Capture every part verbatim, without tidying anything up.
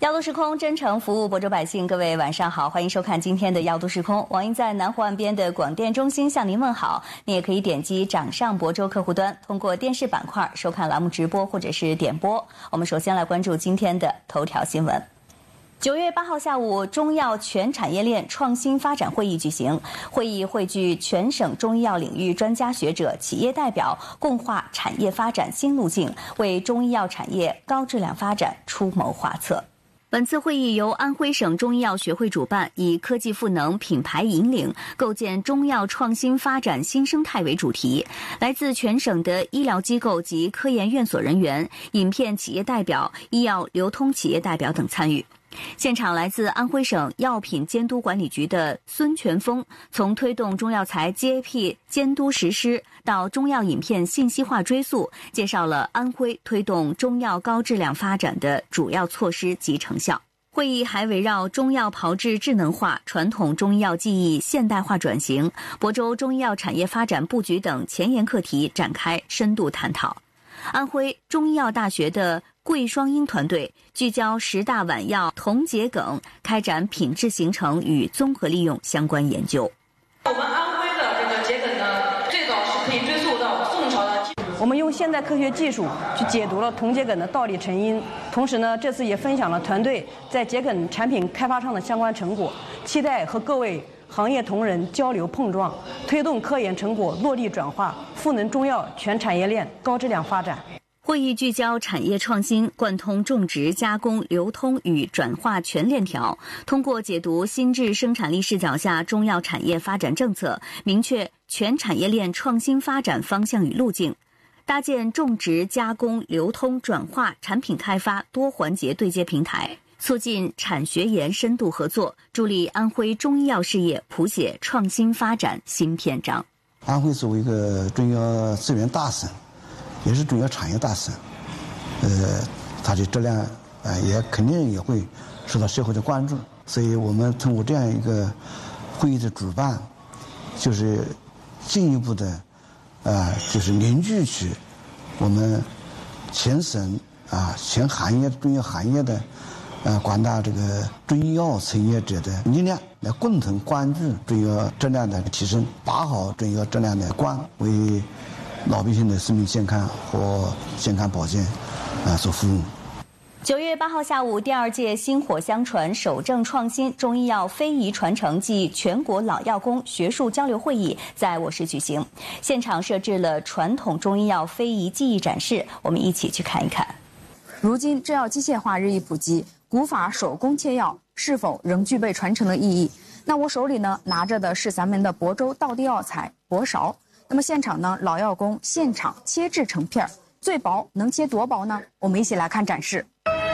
药都时空，真诚服务亳州百姓。各位晚上好，欢迎收看今天的药都时空。网银在南湖岸边的广电中心向您问好。您也可以点击掌上亳州客户端，通过电视板块收看栏目直播或者是点播。我们首先来关注今天的头条新闻。九月八号下午，中药全产业链创新发展会议举行。会议汇聚全省中医药领域专家学者、企业代表，共话产业发展新路径，为中医药产业高质量发展出谋划策。本次会议由安徽省中医药学会主办，以科技赋能、品牌引领，构建中药创新发展新生态为主题。来自全省的医疗机构及科研院所人员、饮片企业代表、医药流通企业代表等参与。现场来自安徽省药品监督管理局的孙全峰，从推动中药材 G A P 监督实施到中药饮片信息化追溯，介绍了安徽推动中药高质量发展的主要措施及成效。会议还围绕中药炮制智能化、传统中医药技艺现代化转型、亳州中医药产业发展布局等前沿课题展开深度探讨。安徽中医药大学的桂双英团队聚焦十大晚药铜桔梗，开展品质形成与综合利用相关研究。 我们安徽的这个桔梗呢，最早是可以追溯到宋朝的。 我们用现代科学技术去解读了铜桔梗的道理成因，同时呢，这次也分享了团队在桔梗产品开发上的相关成果，期待和各位行业同仁交流碰撞，推动科研成果落地转化，赋能中药全产业链高质量发展。 会议聚焦产业创新，贯通种植、加工、流通与转化全链条，通过解读新质生产力视角下中药产业发展政策，明确全产业链创新发展方向与路径，搭建种植、加工、流通、转化、产品开发多环节对接平台，促进产学研深度合作，助力安徽中医药事业谱写创新发展新篇章。 安徽作为一个中药资源大省，也是中药产业大省，呃，它的质量呃也肯定也会受到社会的关注，所以我们通过这样一个会议的主办，就是进一步的，呃，就是凝聚起我们全省啊、全行业中药行业的呃广大这个中医药从业者的力量，来共同关注中药质量的提升，把好中药质量的关，为老百姓的生命健康和健康保健啊所服务。 九月八号下午，第二届薪火相传、守正创新中医药非遗传承暨全国老药工学术交流会议在我市举行，现场设置了传统中医药非遗技艺展示，我们一起去看一看。 如今制药机械化日益普及，古法手工切药是否仍具备传承的意义？那我手里呢拿着的是咱们的亳州道地药材薄勺。那么现场呢，老药工现场切制成片，最薄能切多薄呢？我们一起来看展示。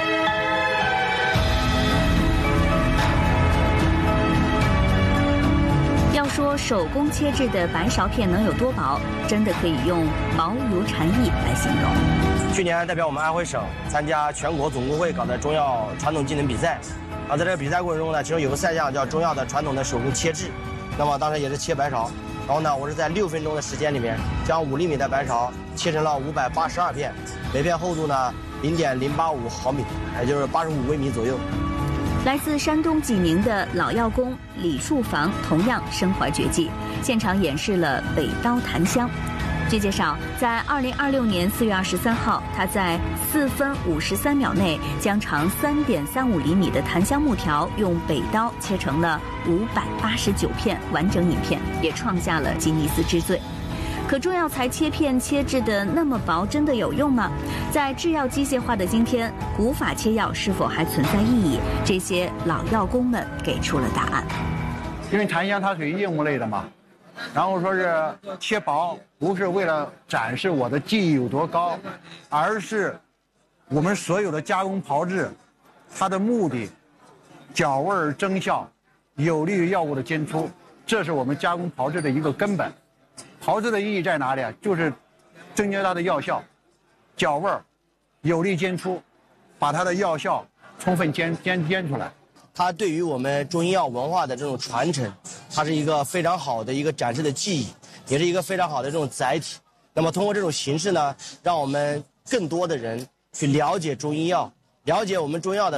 要说手工切制的白芍片能有多薄，真的可以用薄如蝉翼来形容。 去年代表我们安徽省参加全国总工会搞的中药传统技能比赛，啊，在这个比赛过程中呢，其中有个赛项叫中药的传统的手工切制，那么当时也是切白芍。然后呢，我是在六分钟的时间里面，将五厘米的白芍切成了五百八十二片，每片厚度呢零点零八五毫米，也就是八十五微米左右。 来自山东济宁的老药工李树房同样身怀绝技，现场演示了北刀檀香。据介绍，在二零二六年四月二十三号，他在四分五十三秒内将长三点三五厘米的檀香木条用北刀切成了五百八十九片完整影片，也创下了吉尼斯之最。可中药材切片切制的那么薄，真的有用吗？在制药机械化的今天，古法切药是否还存在意义？这些老药工们给出了答案。 因为檀香它属于硬木类的嘛。然后说是切薄，不是为了展示我的技艺有多高，而是我们所有的加工炮制，它的目的，调味增效，有利于药物的煎出，这是我们加工炮制的一个根本。炮制的意义在哪里啊？就是增加它的药效，调味，有利煎出，把它的药效充分煎煎煎出来。 它对于我们中医药文化的这种传承，它是一个非常好的一个展示的记忆，也是一个非常好的这种载体。那么通过这种形式呢，让我们更多的人去了解中医药，了解我们中药的